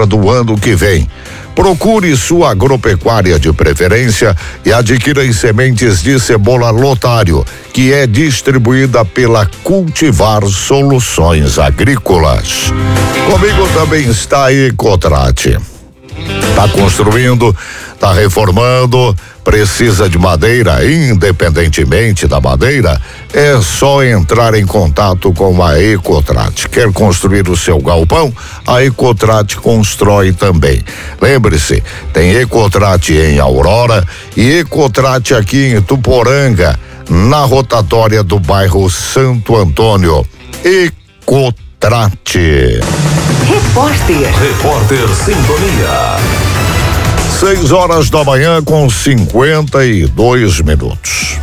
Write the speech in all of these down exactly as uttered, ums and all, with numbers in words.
safra do ano que vem. Procure sua agropecuária de preferência e adquira as sementes de cebola Lotário, que é distribuída pela Cultivar Soluções Agrícolas. Comigo também está a Ecotrate. Tá construindo, tá reformando, precisa de madeira, independentemente da madeira, é só entrar em contato com a Ecotrate. Quer construir o seu galpão? A Ecotrate constrói também. Lembre-se, tem Ecotrate em Aurora e Ecotrate aqui em Tuporanga, na rotatória do bairro Santo Antônio. Ecotrate. Repórter. Repórter Sintonia. Seis horas da manhã com cinquenta e dois minutos.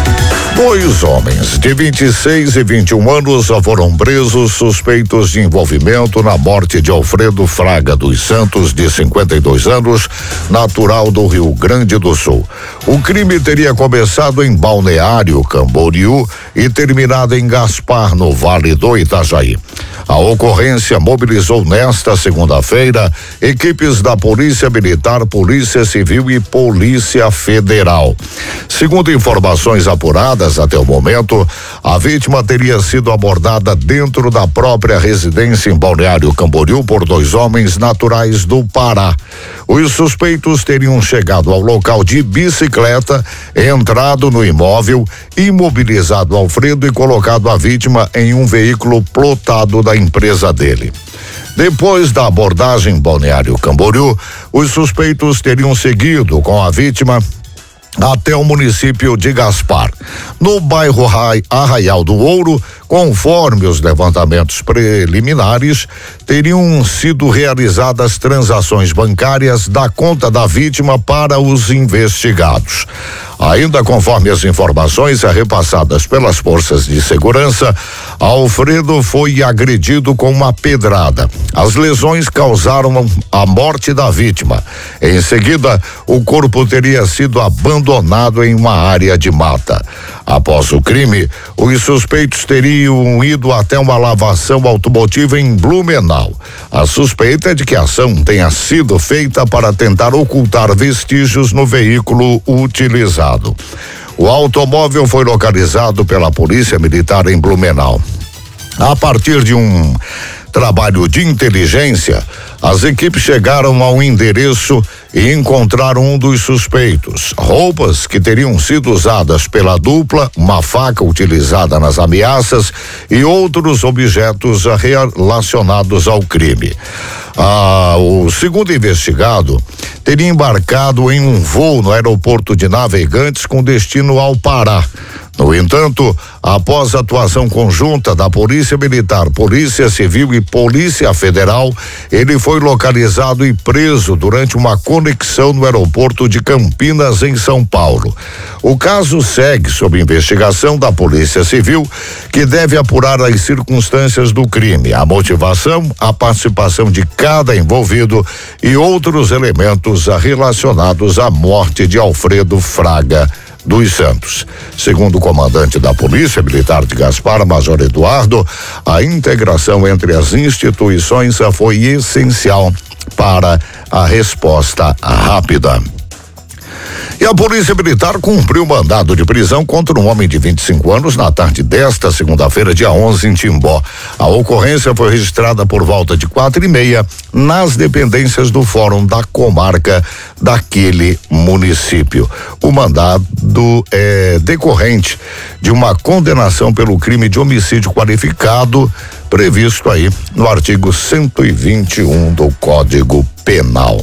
Dois homens de vinte e seis e vinte e um anos foram presos suspeitos de envolvimento na morte de Alfredo Fraga dos Santos, de cinquenta e dois anos, natural do Rio Grande do Sul. O crime teria começado em Balneário Camboriú e terminado em Gaspar, no Vale do Itajaí. A ocorrência mobilizou nesta segunda-feira equipes da Polícia Militar, Polícia Civil e Polícia Federal. Segundo informações apuradas até o momento, a vítima teria sido abordada dentro da própria residência em Balneário Camboriú por dois homens naturais do Pará. Os suspeitos teriam chegado ao local de bicicleta, entrado no imóvel, imobilizado Alfredo e colocado a vítima em um veículo plotado da empresa dele. Depois da abordagem em Balneário Camboriú, os suspeitos teriam seguido com a vítima até o município de Gaspar. No bairro Arraial do Ouro, conforme os levantamentos preliminares, teriam sido realizadas transações bancárias da conta da vítima para os investigados. Ainda conforme as informações repassadas pelas forças de segurança, Alfredo foi agredido com uma pedrada. As lesões causaram a morte da vítima. Em seguida, o corpo teria sido abandonado em uma área de mata. Após o crime, os suspeitos teriam ido até uma lavação automotiva em Blumenau. A suspeita é de que a ação tenha sido feita para tentar ocultar vestígios no veículo utilizado. O automóvel foi localizado pela Polícia Militar em Blumenau. A partir de um trabalho de inteligência, as equipes chegaram ao endereço e encontraram um dos suspeitos. Roupas que teriam sido usadas pela dupla, uma faca utilizada nas ameaças e outros objetos relacionados ao crime. Ah, o segundo investigado teria embarcado em um voo no aeroporto de Navegantes com destino ao Pará. No entanto, após a atuação conjunta da Polícia Militar, Polícia Civil e Polícia Federal, ele foi localizado e preso durante uma conexão no aeroporto de Campinas, em São Paulo. O caso segue sob investigação da Polícia Civil, que deve apurar as circunstâncias do crime, a motivação, a participação de cada envolvido e outros elementos relacionados à morte de Alfredo Fraga dos Santos. Segundo o comandante da Polícia Militar de Gaspar, Major Eduardo, a integração entre as instituições foi essencial para a resposta rápida. E a Polícia Militar cumpriu mandado de prisão contra um homem de vinte e cinco anos na tarde desta segunda-feira, dia onze, em Timbó. A ocorrência foi registrada por volta de quatro e meia nas dependências do Fórum da Comarca daquele município. O mandado é decorrente de uma condenação pelo crime de homicídio qualificado previsto aí no artigo cento e vinte e um do Código Penal.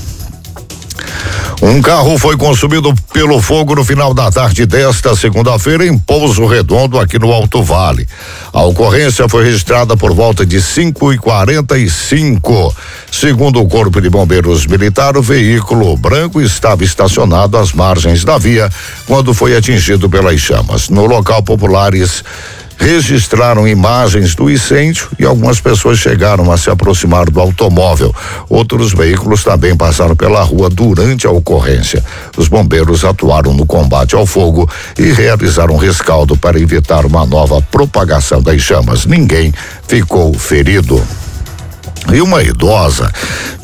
Um carro foi consumido pelo fogo no final da tarde desta segunda-feira em Pouso Redondo, aqui no Alto Vale. A ocorrência foi registrada por volta de cinco e quarenta e cinco. Segundo o Corpo de Bombeiros Militar, o veículo branco estava estacionado às margens da via quando foi atingido pelas chamas. No local, populares registraram imagens do incêndio e algumas pessoas chegaram a se aproximar do automóvel. Outros veículos também passaram pela rua durante a ocorrência. Os bombeiros atuaram no combate ao fogo e realizaram rescaldo para evitar uma nova propagação das chamas. Ninguém ficou ferido. E uma idosa